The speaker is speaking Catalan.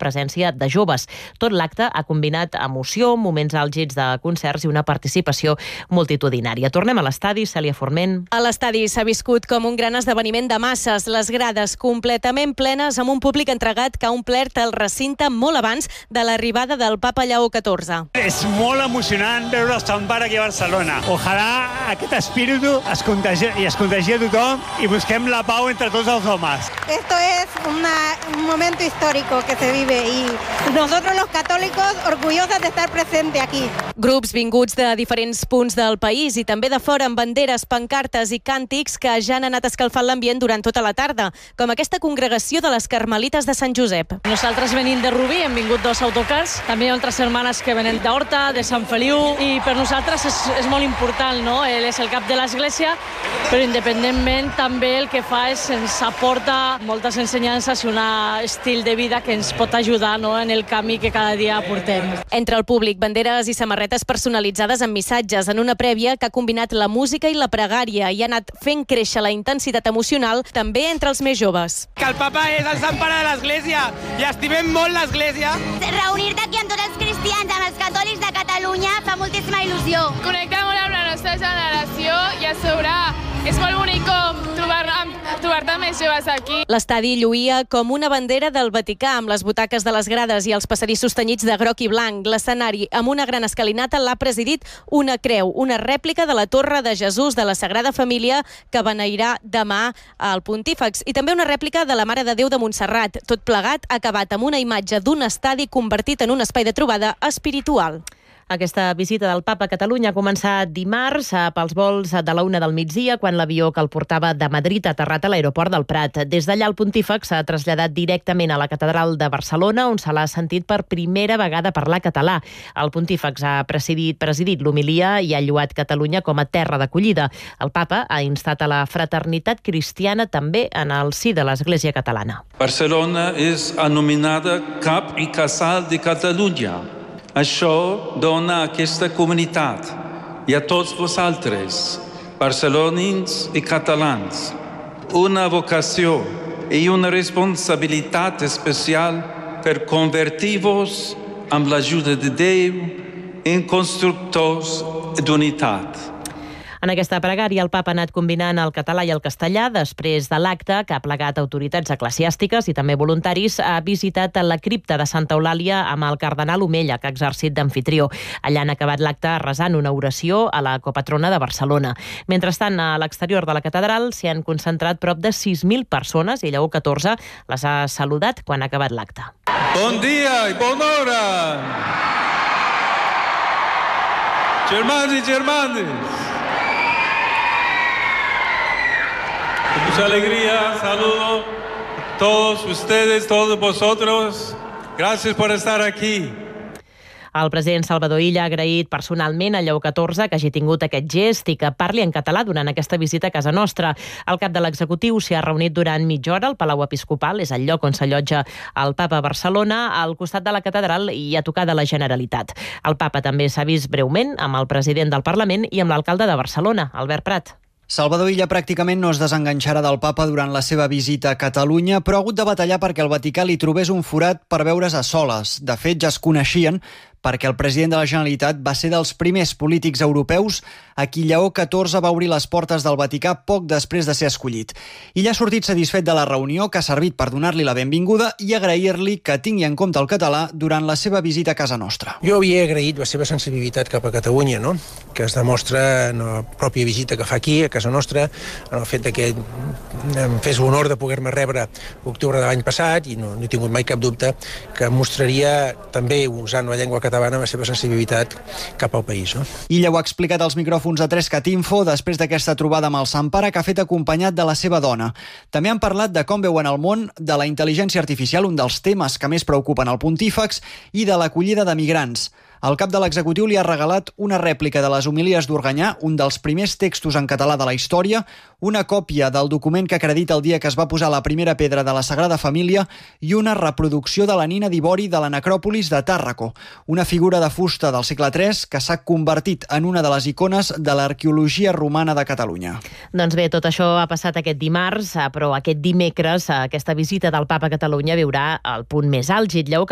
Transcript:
presència de joves. Tot l'acte ha combinat emoció, moments àlgids de concerts i una participació multitudinària. Tornem a l'estadi, Cèlia Forment. A l'estadi s'ha viscut com un gran esdeveniment de masses, les grades completament plenes amb un públic entregat que ha omplert el recinte molt abans de l'arribada del papa Lleó XIV. És molt emocionant veure el Sant Pare aquí a Barcelona. Ojalà aquest espíritu es contagia a tothom i busquem la pau entre tots els homes. Esto es un momento histórico que se vive y nosotros los católicos orgullosos de estar presentes aquí. Grups vinguts de diferents punts del país i també de fora amb banderes, pancartes i càntics que ja han anat escalfant l'ambient durant tota la tarda, com aquesta congregació de les Carmelites de Sant Josep. Nosaltres venim de Rubí, hem vingut 2 autocars, també hi ha altres germanes que venen d'Horta, de Sant Feliu, i per nosaltres és molt important, no? Ell és el cap de l'Església, però independentment també el que fa és ens aporta moltes ensenyances i un estil de vida que ens pot ajudar, no? En el camí que cada dia portem. Entre el públic, banderes i samarretes personalitzades amb missatges en una prèvia que ha combinat la música i la pregària i ha anat fent créixer la intensitat emocional també entre els més joves. Que el papa és el sant pare de l'Església i estimem molt l'Església. Reunir-te aquí amb tots els cristians, amb els catòlics de Catalunya, fa moltíssima il·lusió. Connecta molt amb la nostra generació i a sobre és molt bonic trobar-te més joves aquí. L'estadi lluïa com una bandera del Vaticà amb les butaques de les grades i els passadissos tenyits de groc i blanc. L'escenari amb una gran escalinata l'ha presidit una creu, una rèplica de la Torre de Jesús de la Sagrada Família que beneirà demà al Pontífex i també una rèplica de la Mare de Déu de Montserrat. Tot plegat ha acabat amb una imatge d'un estadi convertit en un espai de trobada espiritual. Aquesta visita del papa a Catalunya ha començat dimarts pels vols de la 1 del migdia, quan l'avió que el portava de Madrid ha aterrat a l'aeroport del Prat. Des d'allà el pontífex s'ha traslladat directament a la catedral de Barcelona, on se l'ha sentit per primera vegada parlar català. El pontífex ha presidit l'homilia i ha lloat Catalunya com a terra d'acollida. El papa ha instat a la fraternitat cristiana també en el si de l'Església catalana. Barcelona és anomenada cap i casal de Catalunya. Això dona a aquesta comunitat i a tots vosaltres, barcelonins i catalans, una vocació i una responsabilitat especial per convertir-vos amb l'ajuda de Déu en constructors d'unitat. En aquesta pregària el papa ha anat combinant el català i el castellà. Després de l'acte, que ha plegat autoritats eclesiàstiques i també voluntaris, ha visitat la cripta de Santa Eulàlia amb el cardenal Omella, que ha exercit d'amfitrió. Allà han acabat l'acte resant una oració a la copatrona de Barcelona. Mentrestant, a l'exterior de la catedral s'hi han concentrat prop de 6.000 persones i Lleó XIV les ha saludat quan ha acabat l'acte. Bon dia i bona hora! Germans i germanes! Con mucha alegría saludo a todos ustedes, todos vosotros. Gracias por estar aquí. El president Salvador Illa ha agraït personalment a Lleó XIV que hagi tingut aquest gest i que parli en català durant aquesta visita a casa nostra. El cap de l'executiu s'hi ha reunit durant mitja hora al Palau Episcopal, és el lloc on s'allotja el papa a Barcelona, al costat de la catedral i a tocar de la Generalitat. El papa també s'ha vist breument amb el president del Parlament i amb l'alcalde de Barcelona, Albert Prat. Salvador Illa pràcticament no es desenganxarà del papa durant la seva visita a Catalunya, però ha hagut de batallar perquè el Vaticà li trobés un forat per veure's a soles. De fet, ja es coneixien perquè el president de la Generalitat va ser dels primers polítics europeus a qui Lleó XIV va obrir les portes del Vaticà poc després de ser escollit. Illa ha sortit satisfet de la reunió, que ha servit per donar-li la benvinguda i agrair-li que tingui en compte el català durant la seva visita a casa nostra. Jo havia agraït la seva sensibilitat cap a Catalunya, no? Que es demostra en la pròpia visita que fa aquí, a casa nostra, en el fet que em fes l'honor de poder-me rebre l'octubre de l'any passat i no he tingut mai cap dubte que mostraria també, usant la llengua catalana, la seva sensibilitat cap al país. No? Illa ho ha explicat als micròfons a 3cat Info després d'aquesta trobada amb el Sant Pare que ha fet acompanyat de la seva dona. També han parlat de com veuen el món de la intel·ligència artificial, un dels temes que més preocupen el pontífex, i de l'acollida de migrants. El cap de l'executiu li ha regalat una rèplica de les homilies d'Organyà, un dels primers textos en català de la història, una còpia del document que acredita el dia que es va posar la primera pedra de la Sagrada Família i una reproducció de la nina d'ivori de la necròpolis de Tàrraco, una figura de fusta del segle III que s'ha convertit en una de les icones de l'arqueologia romana de Catalunya. Doncs bé, tot això ha passat aquest dimarts, però aquest dimecres aquesta visita del papa a Catalunya viurà el punt més àlgid. Lleó